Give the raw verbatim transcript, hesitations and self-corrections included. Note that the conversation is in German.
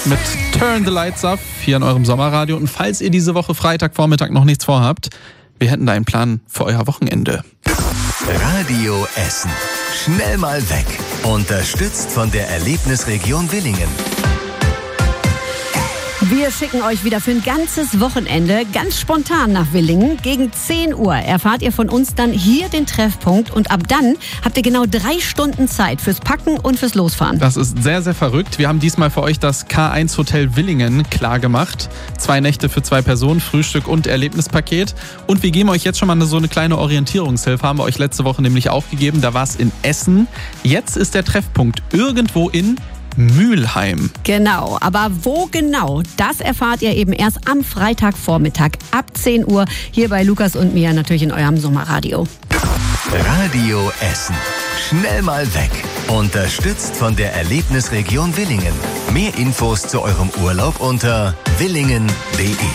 mit Turn the Lights Off hier in eurem Sommerradio. Und falls ihr diese Woche Freitagvormittag noch nichts vorhabt, wir hätten da einen Plan für euer Wochenende. Radio Essen. Schnell mal weg. Unterstützt von der Erlebnisregion Willingen. Wir schicken euch wieder für ein ganzes Wochenende ganz spontan nach Willingen. Gegen zehn Uhr erfahrt ihr von uns dann hier den Treffpunkt und ab dann habt ihr genau drei Stunden Zeit fürs Packen und fürs Losfahren. Das ist sehr, sehr verrückt. Wir haben diesmal für euch das K eins Hotel Willingen klar gemacht. Zwei Nächte für zwei Personen, Frühstück und Erlebnispaket. Und wir geben euch jetzt schon mal so eine kleine Orientierungshilfe. Haben wir euch letzte Woche nämlich auch gegeben. Da war es in Essen. Jetzt ist der Treffpunkt irgendwo in Mülheim. Genau, aber wo genau, das erfahrt ihr eben erst am Freitagvormittag ab zehn Uhr hier bei Lukas und mir natürlich in eurem Sommerradio. Radio Essen. Schnell mal weg. Unterstützt von der Erlebnisregion Willingen. Mehr Infos zu eurem Urlaub unter willingen punkt de.